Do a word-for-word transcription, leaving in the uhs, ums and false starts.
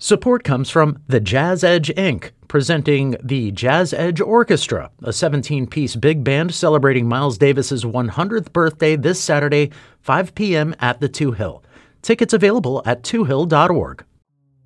Support comes from the Jazz Edge, Incorporated, presenting the Jazz Edge Orchestra, a seventeen-piece big band celebrating Miles Davis's one hundredth birthday this Saturday, five p.m. at the Two Hill. Tickets available at two hill dot org.